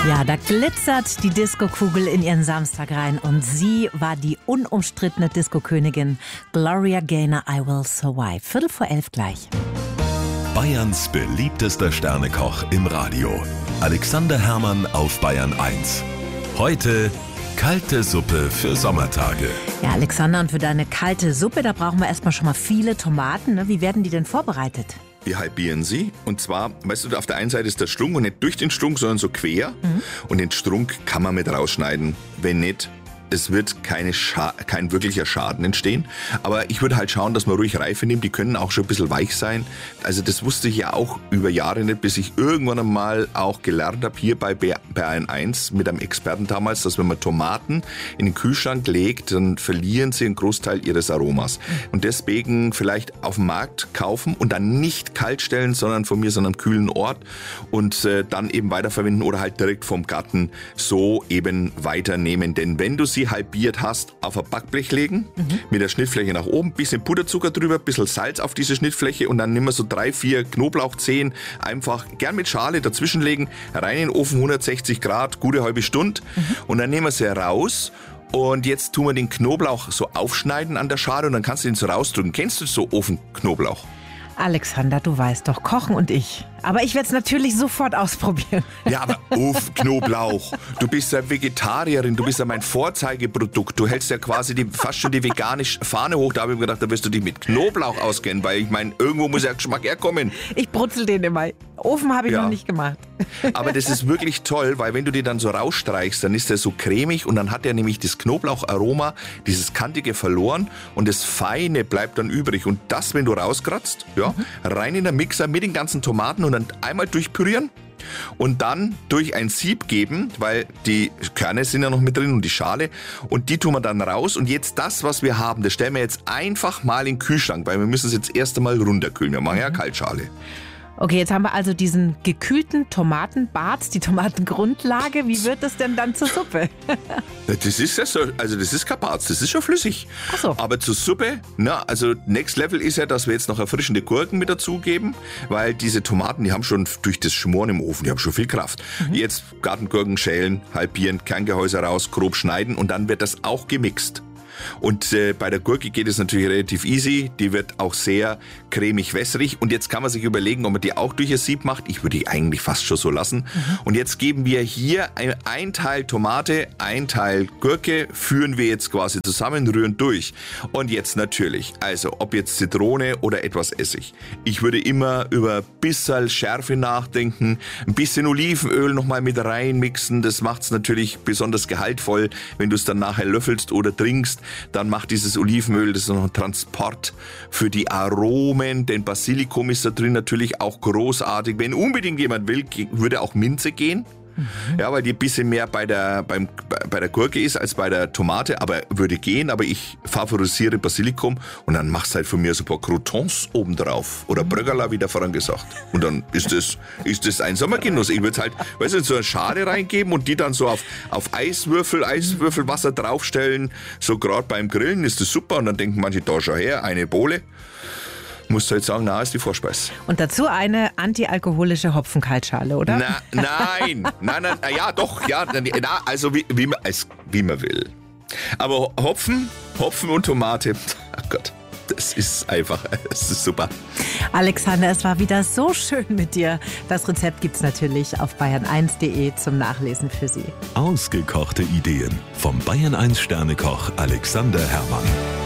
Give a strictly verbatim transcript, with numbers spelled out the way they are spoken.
Ja, da glitzert die Disco-Kugel in ihren Samstag rein und sie war die unumstrittene Disco-Königin Gloria Gaynor, I Will Survive. Viertel vor elf gleich. Bayerns beliebtester Sternekoch im Radio. Alexander Herrmann auf Bayern eins. Heute kalte Suppe für Sommertage. Ja, Alexander, und für deine kalte Suppe, da brauchen wir erstmal schon mal viele Tomaten. Ne? Wie werden die denn vorbereitet? Wir halbieren sie. Und zwar, weißt du, auf der einen Seite ist der Strunk und nicht durch den Strunk, sondern so quer. Mhm. Und den Strunk kann man mit rausschneiden. Wenn nicht, es wird keine Scha- kein wirklicher Schaden entstehen. Aber ich würde halt schauen, dass man ruhig Reife nimmt. Die können auch schon ein bisschen weich sein. Also das wusste ich ja auch über Jahre nicht, bis ich irgendwann einmal auch gelernt habe, hier bei Bayern eins mit einem Experten damals, dass wenn man Tomaten in den Kühlschrank legt, dann verlieren sie einen Großteil ihres Aromas. Und deswegen vielleicht auf dem Markt kaufen und dann nicht kalt stellen, sondern von mir so einem kühlen Ort und äh, dann eben weiterverwenden oder halt direkt vom Garten so eben weiternehmen. Denn wenn du sie halbiert hast, auf ein Backblech legen, mhm. mit der Schnittfläche nach oben, bisschen Puderzucker drüber, bisschen Salz auf diese Schnittfläche und dann nehmen wir so drei, vier Knoblauchzehen, einfach gern mit Schale dazwischenlegen, rein in den Ofen, hundertsechzig Grad, gute halbe Stunde mhm. und dann nehmen wir sie raus. Und jetzt tun wir den Knoblauch so aufschneiden an der Schale und dann kannst du ihn so rausdrücken. Kennst du so Ofenknoblauch? Alexander, du weißt doch, Kochen und ich. Aber ich werde es natürlich sofort ausprobieren. Ja, aber Ofenknoblauch. Du bist ja Vegetarierin, du bist ja mein Vorzeigeprodukt. Du hältst ja quasi die, fast schon die vegane Fahne hoch. Da habe ich mir gedacht, da wirst du dich mit Knoblauch auskennen, weil ich meine, irgendwo muss ja Geschmack herkommen. Ich brutzel den immer. Ofen habe ich ja noch nicht gemacht. Aber das ist wirklich toll, weil wenn du den dann so rausstreichst, dann ist der so cremig und dann hat er nämlich das Knoblaucharoma, dieses Kantige verloren und das Feine bleibt dann übrig. Und das, wenn du rauskratzt, ja, mhm. rein in den Mixer mit den ganzen Tomaten und dann einmal durchpürieren und dann durch ein Sieb geben, weil die Kerne sind ja noch mit drin und die Schale und die tun wir dann raus und jetzt das, was wir haben, das stellen wir jetzt einfach mal in den Kühlschrank, weil wir müssen es jetzt erst einmal runterkühlen. Wir machen ja Kaltschale. Okay, jetzt haben wir also diesen gekühlten Tomatenbart, die Tomatengrundlage. Wie wird das denn dann zur Suppe? Das ist ja so, also das ist kein Bart, das ist schon flüssig. Ach so. Aber zur Suppe, na, also Next Level ist ja, dass wir jetzt noch erfrischende Gurken mit dazugeben, weil diese Tomaten, die haben schon durch das Schmoren im Ofen, die haben schon viel Kraft. Mhm. Jetzt Gartengurken schälen, halbieren, Kerngehäuse raus, grob schneiden und dann wird das auch gemixt. Und äh, bei der Gurke geht es natürlich relativ easy. Die wird auch sehr cremig wässrig. Und jetzt kann man sich überlegen, ob man die auch durch ein Sieb macht. Ich würde die eigentlich fast schon so lassen. Mhm. Und jetzt geben wir hier ein, ein Teil Tomate, ein Teil Gurke, führen wir jetzt quasi zusammen, rühren durch. Und jetzt natürlich, also ob jetzt Zitrone oder etwas Essig. Ich würde immer über ein bisschen Schärfe nachdenken, ein bisschen Olivenöl nochmal mit reinmixen. Das macht es natürlich besonders gehaltvoll, wenn du es dann nachher löffelst oder trinkst. Dann macht dieses Olivenöl, das ist noch ein Transport für die Aromen, denn Basilikum ist da drin natürlich auch großartig. Wenn unbedingt jemand will, würde auch Minze gehen. Mhm. Ja, weil die ein bisschen mehr bei der, beim, bei der Gurke ist als bei der Tomate, aber würde gehen, aber ich favorisiere Basilikum und dann machst du halt von mir so ein paar Croutons obendrauf oder Brögerla, wie der voran gesagt. Und dann ist das, ist das ein Sommergenuss. Ich würde halt, weißt du, in so eine Schale reingeben und die dann so auf, auf Eiswürfel, Eiswürfelwasser draufstellen, so gerade beim Grillen ist das super und dann denken manche, da schau her, eine Bohle. Musst du jetzt sagen, na, ist die Vorspeise. Und dazu eine antialkoholische Hopfenkaltschale, oder? Na, nein, nein, nein, ja, doch, ja, na, also wie, wie, man, als, wie man will. Aber Hopfen, Hopfen und Tomate, ach Gott, das ist einfach, das ist super. Alexander, es war wieder so schön mit dir. Das Rezept gibt's natürlich auf bayern eins punkt de zum Nachlesen für Sie. Ausgekochte Ideen vom Bayern eins Sternekoch Alexander Herrmann.